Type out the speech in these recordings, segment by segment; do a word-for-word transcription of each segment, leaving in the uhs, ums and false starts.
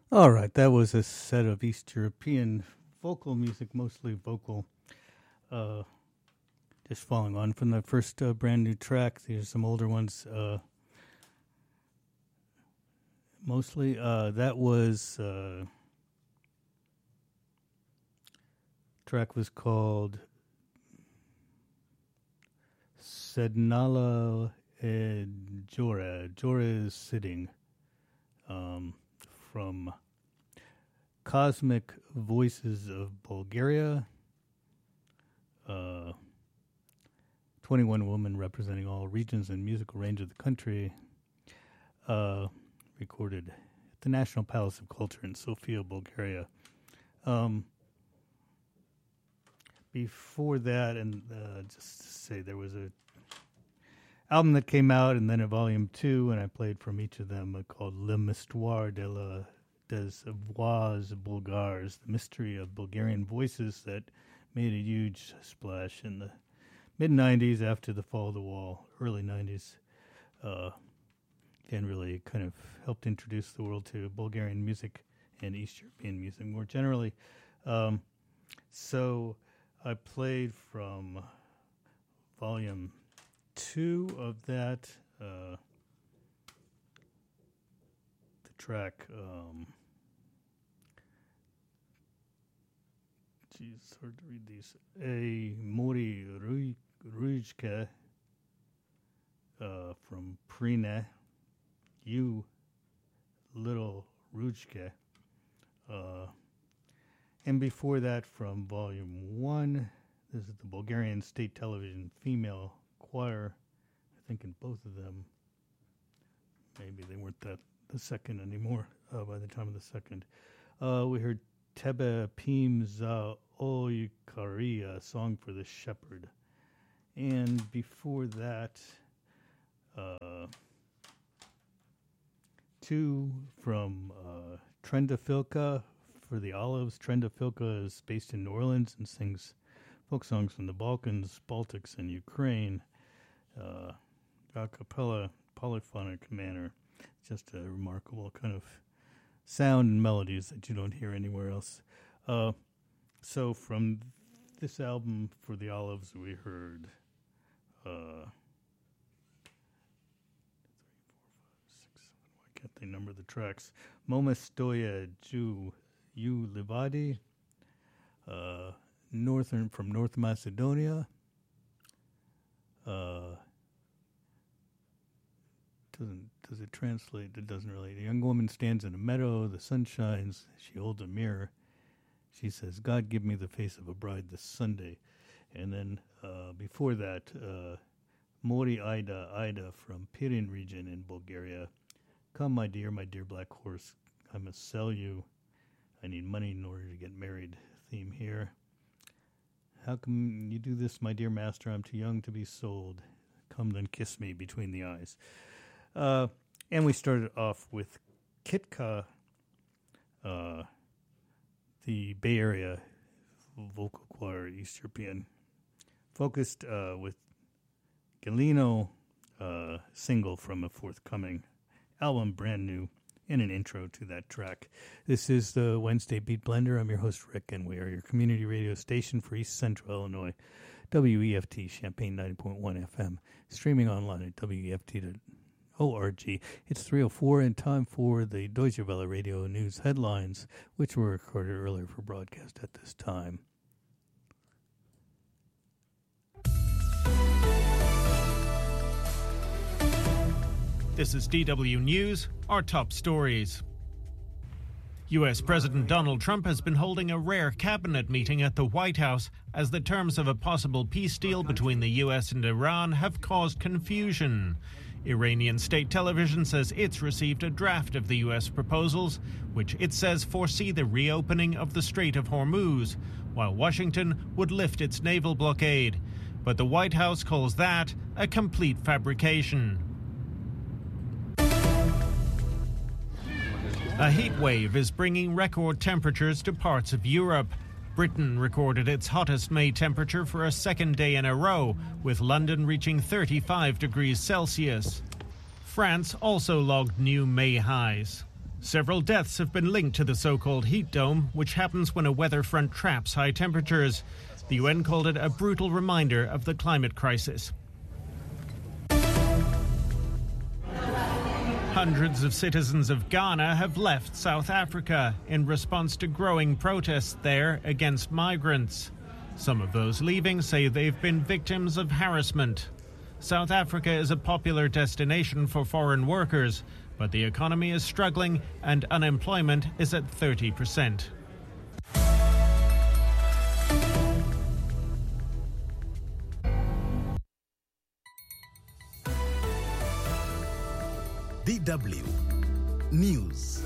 All right, that was a set of East European vocal music, mostly vocal. Uh, just following on from the first uh, brand new track. These are some older ones. Uh, mostly, uh, that was uh, track was called Sednala e Jora. Jora is sitting. Um, from Cosmic Voices of Bulgaria. Uh, twenty-one women representing all regions and musical range of the country. Uh, recorded at the National Palace of Culture in Sofia, Bulgaria. Um, before that, and uh, just to say, there was a album that came out, and then a volume two, and I played from each of them, uh, called Le Mystère de la des Voix Bulgares, the mystery of Bulgarian voices, that made a huge splash in the mid nineties after the fall of the wall, early nineties, uh, and really kind of helped introduce the world to Bulgarian music and East European music more generally. Um, so I played from volume two of that, uh, the track, um, geez, it's hard to read these, A Mori Rujke, uh, from Prine, You Little Rujke, uh, and before that from volume one, this is the Bulgarian State Television Female Choir. I think in both of them, maybe they weren't that the second anymore uh, by the time of the second. Uh, we heard Tebe Pim Za Oyukari, a song for the shepherd. And before that, uh, two from uh, Trenda Filka for the Olives. Trenda Filka is based in New Orleans and sings folk songs from the Balkans, Baltics, and Ukraine. Uh, a cappella, polyphonic manner. Just a remarkable kind of sound and melodies that you don't hear anywhere else. Uh, so from this album for the Olives, we heard uh, why can't they number the tracks? Momestoya Ju U Livadi, uh, Northern from North Macedonia. Uh, doesn't does it translate? It doesn't really. The young woman stands in a meadow. The sun shines. She holds a mirror. She says, "God, give me the face of a bride this Sunday." And then uh, before that, uh, Mori Ida Ida from Pirin region in Bulgaria. Come, my dear, my dear black horse. I must sell you. I need money in order to get married. Theme here. How come you do this, my dear master? I'm too young to be sold. Come then kiss me between the eyes. Uh, and we started off with Kitka, uh, the Bay Area vocal choir, East European, focused uh, with Galino, uh, single from a forthcoming album, brand new, and an intro to that track. This is the Wednesday Beat Blender. I'm your host, Rick, and we are your community radio station for East Central Illinois, W E F T, Champaign ninety point one F M, streaming online at W E F T dot org. It's three oh four and time for the Deutsche Welle Radio News headlines, which were recorded earlier for broadcast at this time. This is D W News, our top stories. U S President Donald Trump has been holding a rare cabinet meeting at the White House as the terms of a possible peace deal between the U S and Iran have caused confusion. Iranian state television says it's received a draft of the U S proposals, which it says foresee the reopening of the Strait of Hormuz, while Washington would lift its naval blockade. But the White House calls that a complete fabrication. A heat wave is bringing record temperatures to parts of Europe. Britain recorded its hottest May temperature for a second day in a row, with London reaching thirty-five degrees Celsius. France also logged new May highs. Several deaths have been linked to the so-called heat dome, which happens when a weather front traps high temperatures. The U N called it a brutal reminder of the climate crisis. Hundreds of citizens of Ghana have left South Africa in response to growing protests there against migrants. Some of those leaving say they've been victims of harassment. South Africa is a popular destination for foreign workers, but the economy is struggling and unemployment is at thirty percent. D W News.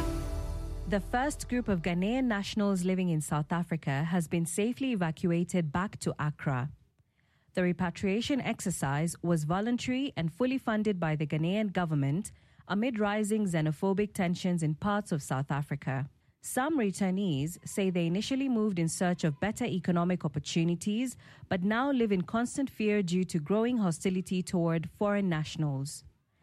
The first group of Ghanaian nationals living in South Africa has been safely evacuated back to Accra. The repatriation exercise was voluntary and fully funded by the Ghanaian government amid rising xenophobic tensions in parts of South Africa. Some returnees say they initially moved in search of better economic opportunities, but now live in constant fear due to growing hostility toward foreign nationals.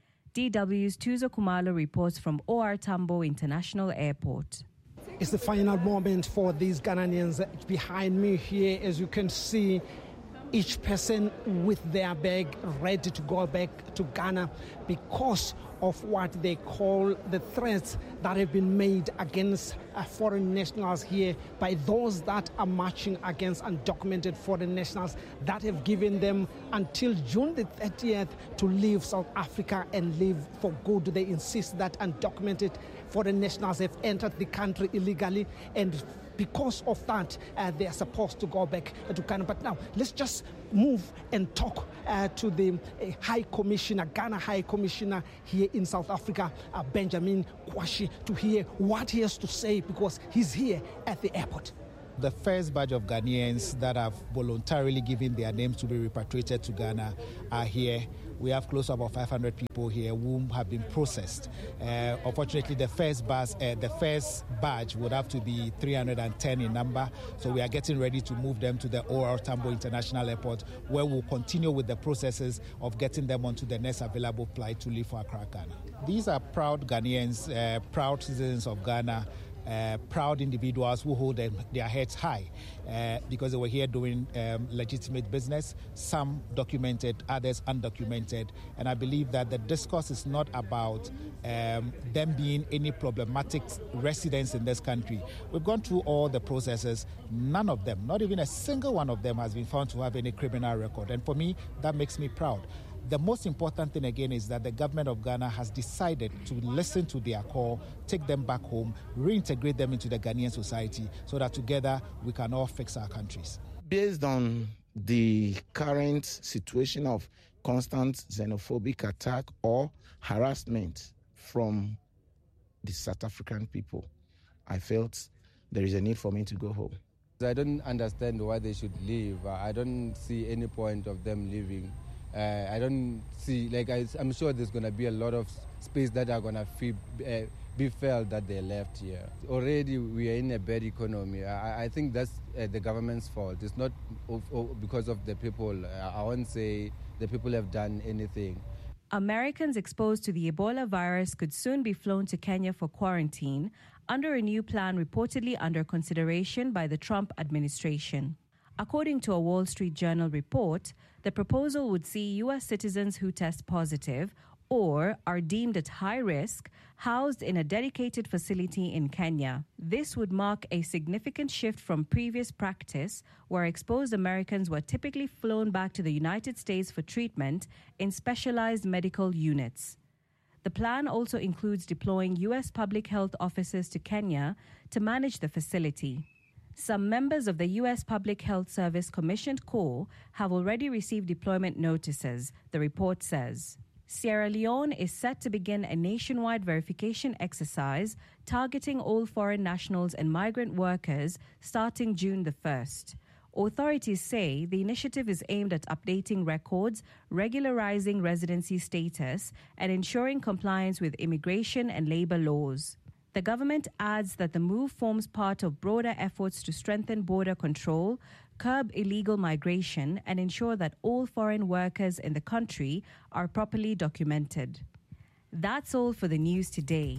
D W's Tuzo Kumalo reports from O R Tambo International Airport. It's the final moment for these Ghanaians. Behind me here, as you can see, each person with their bag ready to go back to Ghana because of what they call the threats that have been made against uh, foreign nationals here by those that are marching against undocumented foreign nationals that have given them until June the thirtieth to leave South Africa and leave for good. They insist that undocumented foreign nationals have entered the country illegally, and because of that, uh, they are supposed to go back to Ghana. But now, let's just move and talk uh, to the uh, High Commissioner, Ghana High Commissioner here in South Africa, uh, Benjamin Kwashi, to hear what he has to say because he's here at the airport. The first batch of Ghanaians that have voluntarily given their names to be repatriated to Ghana are here. We have close to about five hundred people here who have been processed. Uh, unfortunately, the first batch, uh, the first batch would have to be three hundred ten in number. So we are getting ready to move them to the O R Tambo International Airport, where we'll continue with the processes of getting them onto the next available flight to leave for Accra, Ghana. These are proud Ghanaians, uh, proud citizens of Ghana. Uh, proud individuals who hold them, their heads high uh, because they were here doing um, legitimate business, some documented, others undocumented. And I believe that the discourse is not about um, them being any problematic residents in this country. We've gone through all the processes. None of them, not even a single one of them, has been found to have any criminal record. And for me, that makes me proud. The most important thing, again, is that the government of Ghana has decided to listen to their call, take them back home, reintegrate them into the Ghanaian society so that together we can all fix our countries. Based on the current situation of constant xenophobic attack or harassment from the South African people, I felt there is a need for me to go home. I don't understand why they should leave. I don't see any point of them leaving. Uh, I don't see, like, I, I'm sure there's going to be a lot of space that are going to uh, be felt that they left here. Already we are in a bad economy. I, I think that's uh, the government's fault. It's not of, of, because of the people. I won't say the people have done anything. Americans exposed to the Ebola virus could soon be flown to Kenya for quarantine under a new plan reportedly under consideration by the Trump administration. According to a Wall Street Journal report, the proposal would see U S citizens who test positive or are deemed at high risk housed in a dedicated facility in Kenya. This would mark a significant shift from previous practice, where exposed Americans were typically flown back to the United States for treatment in specialized medical units. The plan also includes deploying U S public health officers to Kenya to manage the facility. Some members of the U S Public Health Service commissioned corps have already received deployment notices, the report says. Sierra Leone is set to begin a nationwide verification exercise targeting all foreign nationals and migrant workers starting June the first. Authorities say the initiative is aimed at updating records, regularizing residency status, and ensuring compliance with immigration and labor laws. The government adds that the move forms part of broader efforts to strengthen border control, curb illegal migration, and ensure that all foreign workers in the country are properly documented. That's all for the news today.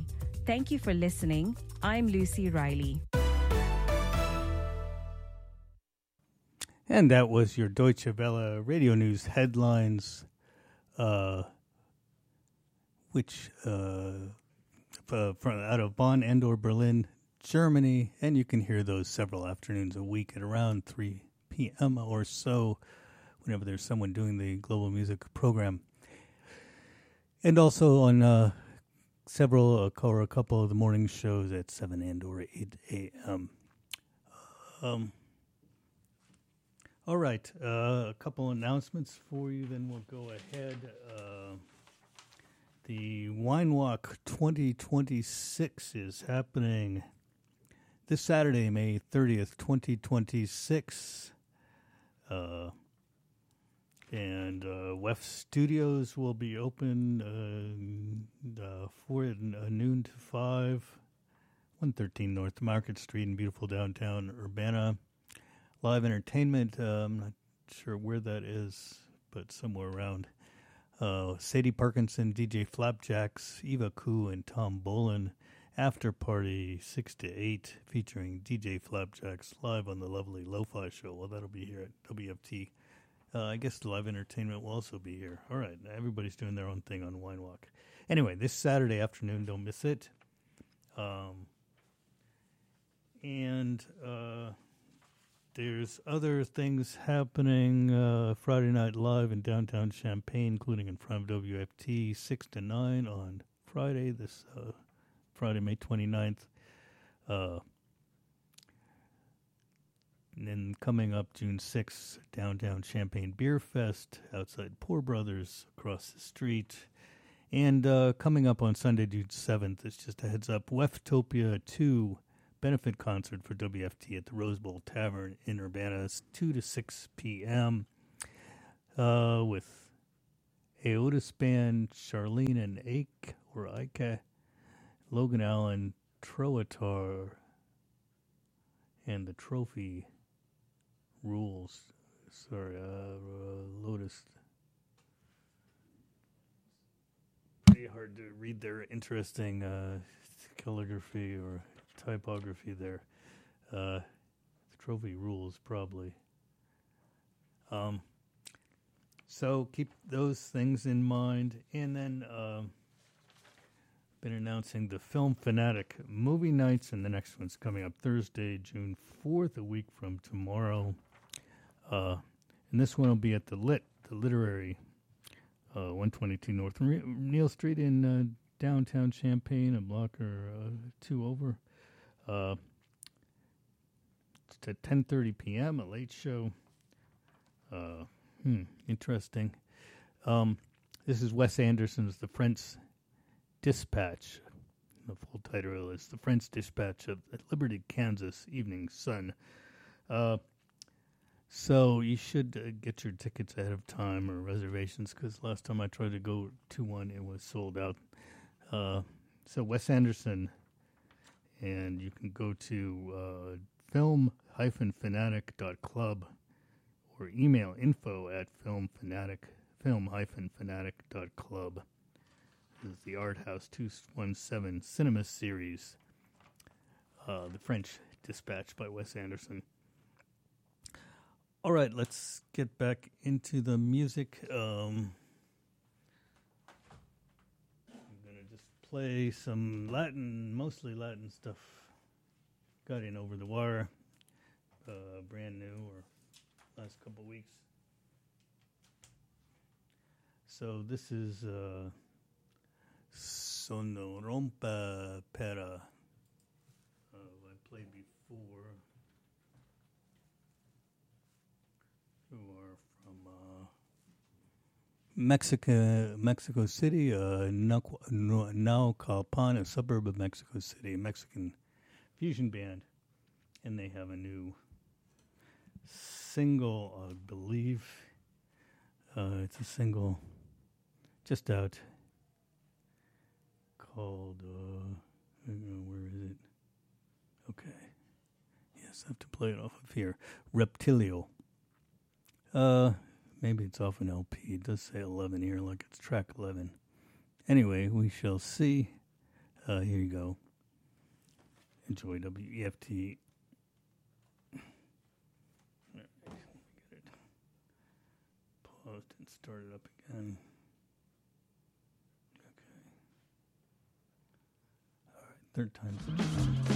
Thank you for listening. I'm Lucy Riley. And that was your Deutsche Welle radio news headlines, uh, which uh, uh, from out of Bonn and or Berlin, Germany, and you can hear those several afternoons a week at around three p.m. or so, whenever there's someone doing the Global Music program. And also on uh, several uh, or a couple of the morning shows at seven and or eight a.m. Um, all right, uh, a couple announcements for you, then we'll go ahead. Uh, the Wine Walk twenty twenty-six is happening this Saturday, May thirtieth, twenty twenty-six. Uh, and uh, W E F Studios will be open uh, uh, for uh, noon to five, one thirteen North Market Street in beautiful downtown Urbana. Live entertainment, uh, I'm not sure where that is, but somewhere around. Uh, Sadie Parkinson, D J Flapjacks, Eva Koo, and Tom Bolin. After party six to eight, featuring D J Flapjacks live on the lovely Lo-Fi Show. Well, that'll be here at W F T. Uh, I guess the live entertainment will also be here. All right, everybody's doing their own thing on Wine Walk. Anyway, this Saturday afternoon, don't miss it. Um, and uh, there's other things happening uh, Friday Night Live in downtown Champaign, including in front of W F T, six to nine on Friday, this uh, Friday, May twenty-ninth. Uh, and then coming up June sixth, downtown Champaign Beer Fest outside Poor Brothers across the street. And uh, coming up on Sunday, June seventh, it's just a heads up, Weftopia two benefit concert for W F T at the Rose Bowl Tavern in Urbana. It's two to six p.m. Uh, with Aotis Band, Charlene and Ake, or Ike, Logan Allen, Troatar, and the Trophy Rules. Sorry, uh, uh, Lotus. Pretty hard to read their interesting uh, calligraphy or typography there. Uh, the Trophy Rules, probably. Um, so keep those things in mind. And then... Um, been announcing the Film Fanatic movie nights, and the next one's coming up Thursday, June fourth, a week from tomorrow. Uh, and this one will be at the Lit, the Literary, uh, one twenty-two North Re- Neal Street in uh, downtown Champaign, a block or uh, two over. Uh, it's at ten thirty p.m., a late show. Uh, hmm, interesting. Um, this is Wes Anderson's The French Dispatch. The full title is The French Dispatch of Liberty, Kansas Evening Sun. Uh, so you should uh, get your tickets ahead of time or reservations, because last time I tried to go to one, it was sold out. Uh, so Wes Anderson, and you can go to uh, film dash fanatic dot club or email info at film fanatic, film dash fanatic dot club. This is the Art House two seventeen Cinema Series, uh, The French Dispatch by Wes Anderson. All right, let's get back into the music. Um, I'm going to just play some Latin, mostly Latin stuff. Got in over the wire, uh, brand new, or last couple weeks. So this is... Uh, Sono Rompa Pera. Uh, I played before. Who are from uh, Mexico, Mexico City, uh, Naucalpan, a suburb of Mexico City, a Mexican fusion band. And they have a new single, I believe. Uh, it's a single just out. Called, uh, I don't know, where is it? Okay. Yes, I have to play it off of here. Reptilio. Uh, maybe it's off an L P. It does say eleven here, like it's track eleven. Anyway, we shall see. Uh, here you go. Enjoy W E F T. All right, let me get it paused and start it up again. Okay. All right, third time's the charm.